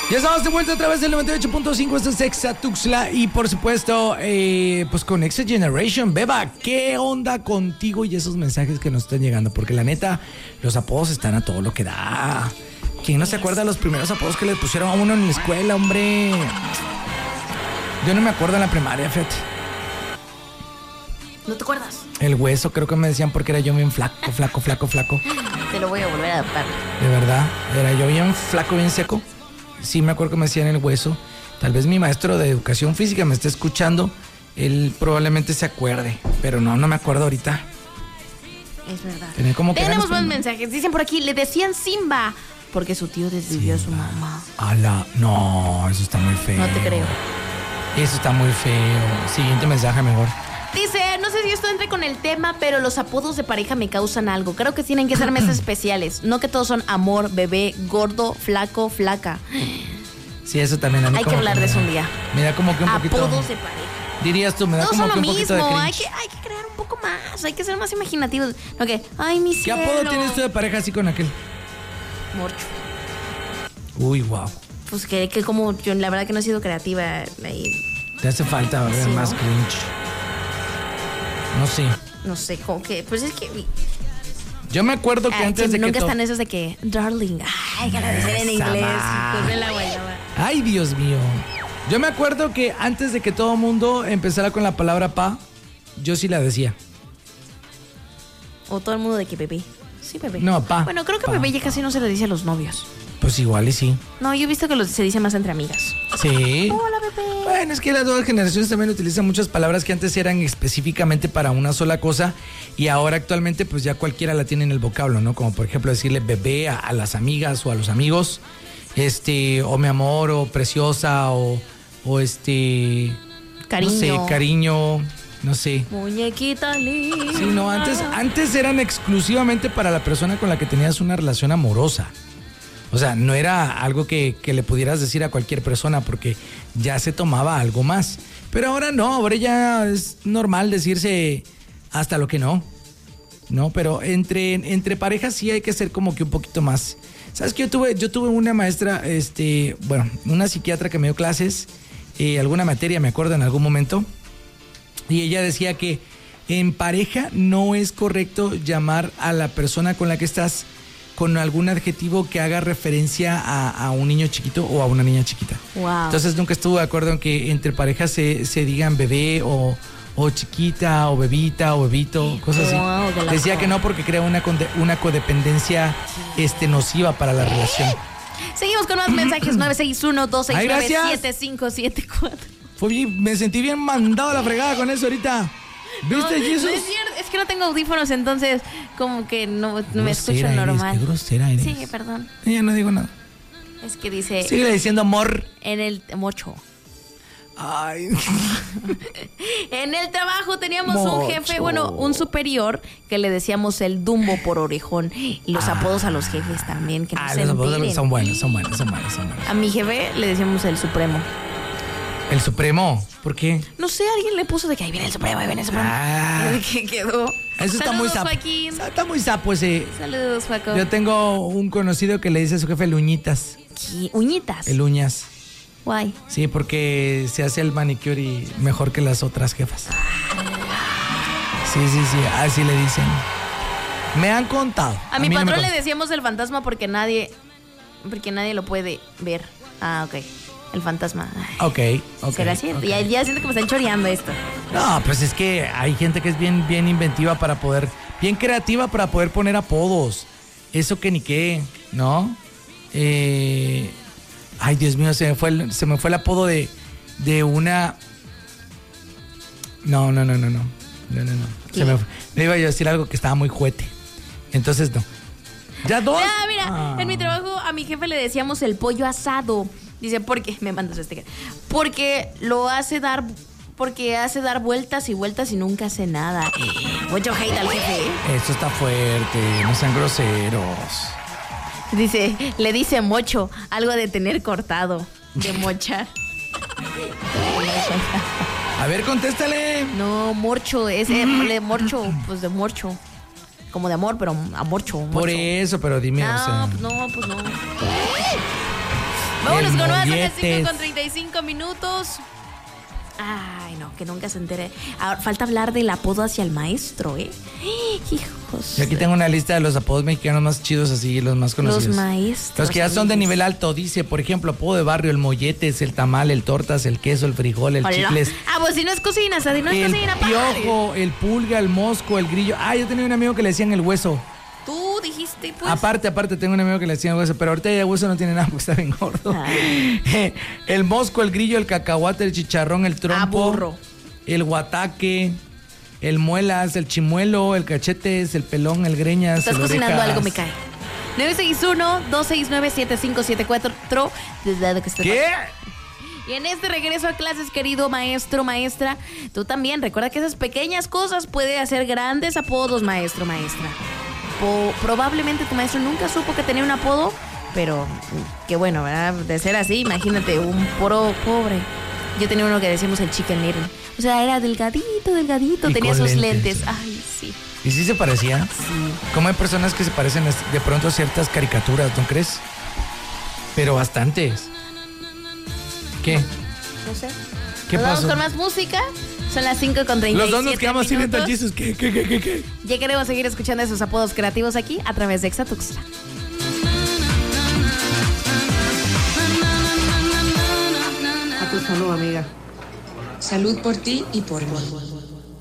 Ya estamos de vuelta a través del 98.5. Esto es Exa Tuxtla. Y por supuesto, pues con Exa Generation. Beba, ¿qué onda contigo y esos mensajes que nos están llegando? Porque la neta, los apodos están a todo lo que da. ¿Quién no se acuerda de los primeros apodos que le pusieron a uno en la escuela, hombre? Yo no me acuerdo en la primaria, fíjate. ¿No te acuerdas? El hueso, creo que me decían porque era yo bien flaco. Te lo voy a volver a adaptar. De verdad, era yo bien flaco, bien seco. Sí, me acuerdo que me decían el hueso. Tal vez mi maestro de educación física me esté escuchando. Él probablemente se acuerde. Pero no me acuerdo ahorita. Es verdad. Tenemos más mensajes. Dicen por aquí, le decían Simba porque su tío desvivió a su mamá. No, eso está muy feo. No te creo. Eso está muy feo. Siguiente mensaje mejor. Dice, no sé si esto entre con el tema, pero los apodos de pareja me causan algo. Creo que tienen que ser meses especiales. No que todos son amor, bebé, gordo, flaco, flaca. Sí, eso también. Hay que hablar de eso un día. Me da como que un poquito... Apodos de pareja. Dirías tú, me da como que un poquito de cringe. Hay que crear un poco más. Hay que ser más imaginativos. No que, ay, mi cielo. ¿Qué apodo tienes tú de pareja así con aquel? Morcho. Uy, wow. Pues que como yo, la verdad que no he sido creativa ahí. Te hace falta ver más cringe. No sé, como que, pues es que... Yo me acuerdo que antes de que... Nunca están esos de que, darling, ay, que la decir en inglés, hijos de la guayaba. Ay, Dios mío. Yo me acuerdo que antes de que todo mundo empezara con la palabra pa, yo sí la decía. O todo el mundo de que bebé. Sí, bebé. No, pa. Bueno, creo que bebé ya casi no se le dice a los novios. Pues igual y sí. No, yo he visto que se dice más entre amigas. Sí. Hola, bebé. Bueno, es que las nuevas generaciones también utilizan muchas palabras que antes eran específicamente para una sola cosa y ahora actualmente pues ya cualquiera la tiene en el vocablo, ¿no? Como por ejemplo decirle bebé a las amigas o a los amigos, o mi amor, o preciosa, o cariño. No sé, cariño, no sé. Muñequita linda. Sí, no, antes eran exclusivamente para la persona con la que tenías una relación amorosa. O sea, no era algo que le pudieras decir a cualquier persona porque ya se tomaba algo más. Pero ahora no, ahora ya es normal decirse hasta lo que no. No, pero entre parejas sí hay que ser como que un poquito más. ¿Sabes qué? Yo tuve una maestra, una psiquiatra que me dio clases, alguna materia, me acuerdo, en algún momento. Y ella decía que en pareja no es correcto llamar a la persona con la que estás con algún adjetivo que haga referencia a un niño chiquito o a una niña chiquita. Wow. Entonces nunca estuve de acuerdo en que entre parejas se digan bebé o chiquita o bebita o bebito, cosas así. Wow, decía que no porque crea una codependencia nociva para la relación. Seguimos con más mensajes. 961-269-7574. Me sentí bien mandado a la fregada con eso ahorita. ¿Viste, Jesús? No es cierto, es que no tengo audífonos, entonces como que no me escucho normal. Qué grosera eres. Sí, perdón. Ya no digo nada. Es que dice... Sigue diciendo amor. En el mocho. Ay. En el trabajo teníamos un jefe, un superior, que le decíamos el Dumbo por orejón. Y los apodos a los jefes también, que no se los son buenos. A mi jefe le decíamos el Supremo. ¿El Supremo? ¿Por qué? No sé, alguien le puso de que ahí viene el Supremo, ¿Qué quedó? Eso está muy sapo. Joaquín. Está muy sapo ese. Saludos, Joaquín. Yo tengo un conocido que le dice a su jefe el Uñitas. ¿Qué? ¿Uñitas? El Uñas. Guay. Sí, porque se hace el manicure y mejor que las otras jefas. Sí, así le dicen. Me han contado. A mi patrón le decíamos el fantasma porque nadie lo puede ver. Ah, ok. El fantasma. Ok. ¿Será así? Okay. Ya siento que me están choreando esto. No, pues es que hay gente que es bien, bien inventiva bien creativa para poder poner apodos. Eso que ni qué, ¿no? Ay, Dios mío, se me fue el apodo de una... No. Me iba a decir algo que estaba muy juguete. Entonces, no. ¿Ya dos? Mira, en mi trabajo a mi jefe le decíamos el pollo asado. Dice, porque me mandas porque hace dar vueltas y vueltas y nunca hace nada. Mucho hate al jefe. Eso está fuerte, no sean groseros. Dice, le dice mocho, algo de tener cortado, de mochar. A ver, contéstale. No, morcho, morcho, pues de morcho. Como de amor, pero a morcho. Por eso, pero dime, no, pues no. Vámonos el con más, son las molletes. 5 con 35 minutos. Ay, no, que nunca se entere. Ahora, falta hablar del apodo hacia el maestro, ¿eh? Hijos. Yo aquí tengo una lista de los apodos mexicanos más chidos, así, los más conocidos. Los maestros. Los que ya son de amigos. nivel alto, dice, por ejemplo, apodo de barrio, el molletes, el tamal, el tortas, el queso, el frijol, el Hola. chicles, Ah, pues si no es cocina, si no es el cocina, padre. piojo, el pulga, el mosco, el grillo. Ah, yo tenía un amigo que le decían el hueso. Tú dijiste, pues. Aparte, tengo un amigo que le decían hueso, pero ahorita ya el hueso no tiene nada porque está bien gordo. El mosco, el grillo, el cacahuate, el chicharrón, el trompo, burro. el guataque, el muelas, el chimuelo, el cachetes, el pelón, el greñas, Estás el cocinando orejas. algo, me cae. 961-269-7574. Desde que esté ¿Qué? Y en este regreso a clases, querido maestro, maestra, tú también recuerda que esas pequeñas cosas pueden hacer grandes apodos, maestro, maestra. Probablemente tu maestro nunca supo que tenía un apodo, pero qué bueno, ¿verdad? De ser así, imagínate, un pobre. Yo tenía uno que decíamos el Chicken Little. O sea, era delgadito, Y tenía con sus lentes. lentes. Ay, sí. ¿Y sí se parecía? Sí. Como hay personas que se parecen de pronto a ciertas caricaturas, ¿no crees? Pero bastantes. ¿Qué? No sé. ¿Qué Nos pasó? vamos con más música. Son las 5 con 37 Los dos nos quedamos así minutos. viendo chistes. ¿Qué? Ya queremos seguir escuchando esos apodos creativos aquí a través de Exatuxla. A tu salud, amiga. Salud por ti y por mí.